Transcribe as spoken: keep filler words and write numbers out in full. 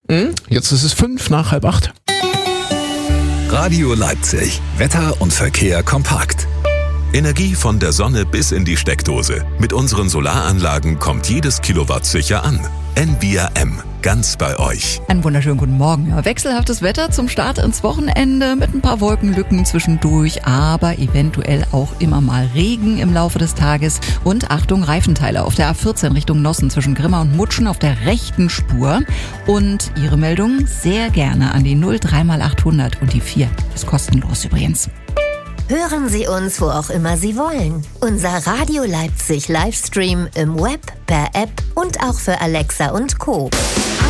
Jetzt ist es fünf nach halb acht. Radio Leipzig. Wetter und Verkehr kompakt. Energie von der Sonne bis in die Steckdose. Mit unseren Solaranlagen kommt jedes Kilowatt sicher an. N V I A M. Ganz bei euch. Einen wunderschönen guten Morgen. Ja, wechselhaftes Wetter zum Start ins Wochenende mit ein paar Wolkenlücken zwischendurch, aber eventuell auch immer mal Regen im Laufe des Tages. Und Achtung, Reifenteile auf der A vierzehn Richtung Nossen zwischen Grimma und Mutschen auf der rechten Spur. Und Ihre Meldung sehr gerne an die null drei mal achthundert und die vier. Das ist kostenlos übrigens. Hören Sie uns, wo auch immer Sie wollen. Unser Radio Leipzig Livestream im Web, per App und auch für Alexa und Co.